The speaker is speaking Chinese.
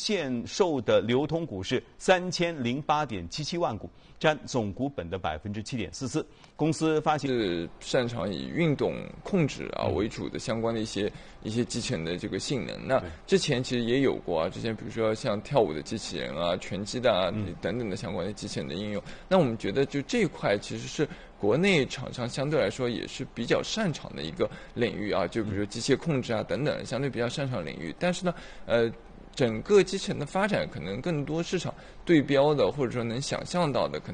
限售的流通股是3008.77万股，占总股本的7.44%。公司发行是擅长以运动控制为主的相关的一些机器人的这个性能。那之前其实也有过之前比如说像跳舞的机器人拳击的等等的相关的机器人的应用。那我们觉得就这一块其实是国内厂商相对来说也是比较擅长的一个领域就比如说机械控制等等相对比较擅长领域。但是呢整个机器人的发展可能更多市场对标的或者说能想象到的可